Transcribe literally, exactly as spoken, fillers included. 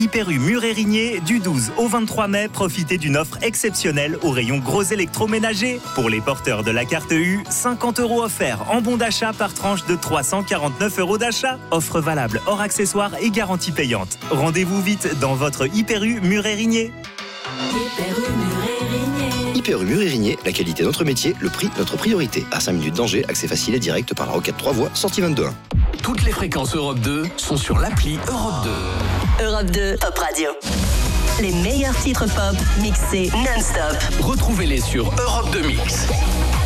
Hyper U Mur-Érigné, du douze au vingt-trois mai, profitez d'une offre exceptionnelle au rayon gros électroménager. Pour les porteurs de la carte U, cinquante euros offerts en bon d'achat par tranche de trois cent quarante-neuf euros d'achat. Offre valable hors accessoires et garantie payante. Rendez-vous vite dans votre Hyper U Mur-Érigné. Hyper U Mur-Érigné. Hyper U Mur-Érigné, la qualité notre métier, le prix notre priorité. À cinq minutes d'Angers, accès facile et direct par la Rocade trois voies, sortie vingt-deux un. Toutes les fréquences Europe deux sont sur l'appli Europe deux. Europe deux, Pop Radio. Les meilleurs titres pop mixés non-stop. Retrouvez-les sur Europe deux Mix.